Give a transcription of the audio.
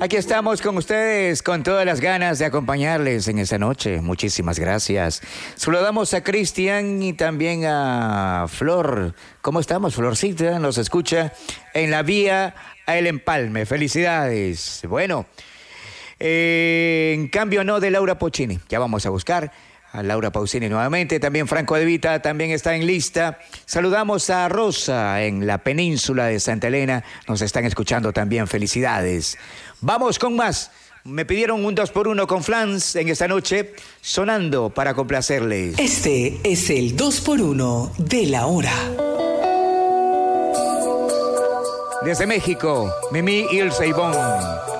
Aquí estamos con ustedes con todas las ganas de acompañarles en esta noche. Muchísimas gracias. Saludamos a Cristian y también a Flor. ¿Cómo estamos, Florcita? Nos escucha en la vía a El Empalme. Felicidades. Bueno, en cambio no de Laura Pochini. Ya vamos a buscar a Laura Pausini nuevamente. También Franco De Vita también está en lista. Saludamos a Rosa en la península de Santa Elena. Nos están escuchando también. Felicidades. Vamos con más. Me pidieron un 2x1 con Flans en esta noche, sonando para complacerles. Este es el 2x1 de la hora. Desde México, Mimi Ilse Ivonne.